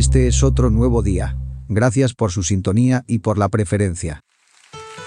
Este es otro nuevo día. Gracias por su sintonía y por la preferencia.